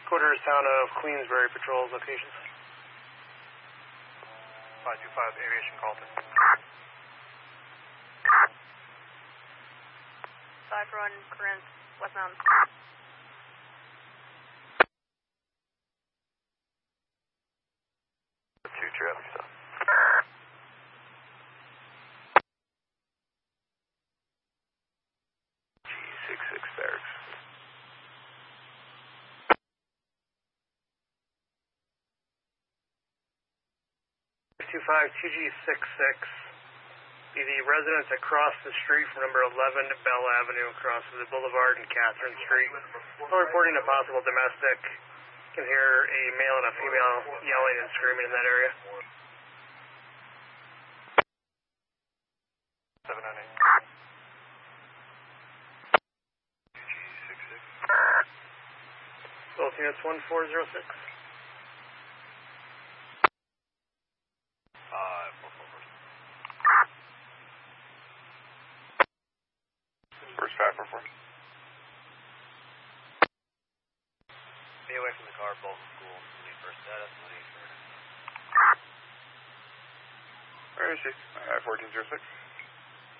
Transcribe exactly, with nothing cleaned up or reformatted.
Quarters town of Queensbury patrols locations. five two five Aviation Carlton. Cypher one, Corinth, West Mountain. Two traffic stop. G six six barracks. two five two G six six. Be the residents across the street from number eleven Bell Avenue across the Boulevard and Catherine Street. While reporting a possible domestic, you can hear a male and a female yelling and screaming in that area. seven nine eight. G six six. Both units one four zero six. Uh, four four first. First five four four. Stay away from the car, Bolton School. Need first status, no need for. Where is she? Uh, fourteen zero six.